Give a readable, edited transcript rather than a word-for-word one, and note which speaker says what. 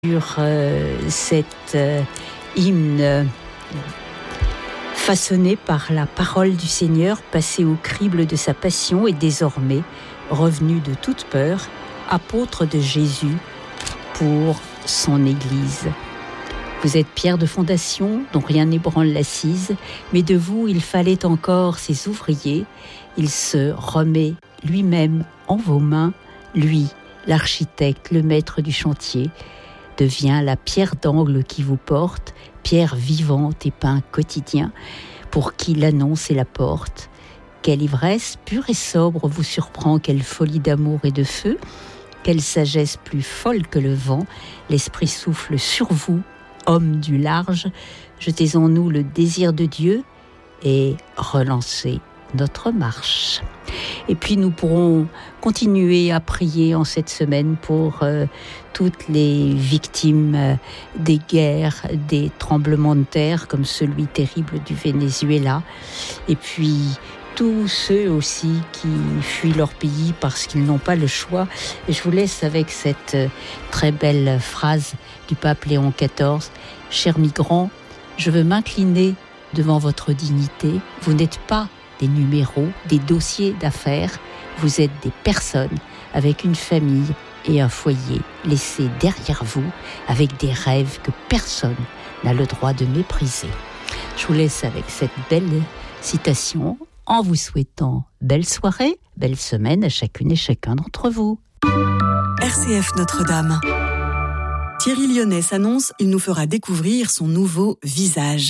Speaker 1: Sur cet hymne façonné par la parole du Seigneur, passé au crible de sa passion et désormais revenu de toute peur, apôtre de Jésus pour son Église. Vous êtes pierre de fondation dont rien n'ébranle l'assise, mais de vous il fallait encore ses ouvriers. Il se remet lui-même en vos mains, lui, l'architecte, le maître du chantier, devient la pierre d'angle qui vous porte, pierre vivante et pain quotidien, pour qui l'annonce et la porte. Quelle ivresse pure et sobre vous surprend, quelle folie d'amour et de feu, quelle sagesse plus folle que le vent, l'esprit souffle sur vous, homme du large, jetez en nous le désir de Dieu et relancez notre marche. Et puis nous pourrons continuer à prier en cette semaine pour toutes les victimes des guerres, des tremblements de terre comme celui terrible du Venezuela, et puis tous ceux aussi qui fuient leur pays parce qu'ils n'ont pas le choix. Et je vous laisse avec cette très belle phrase du pape Léon XIV. « Chers migrants, je veux m'incliner devant votre dignité. Vous n'êtes pas des numéros, des dossiers d'affaires. Vous êtes des personnes avec une famille et un foyer laissés derrière vous, avec des rêves que personne n'a le droit de mépriser. » Je vous laisse avec cette belle citation en vous souhaitant belle soirée, belle semaine à chacune et chacun d'entre vous.
Speaker 2: RCF Notre-Dame. Thierry Lyonnais s'annonce, il nous fera découvrir son nouveau visage.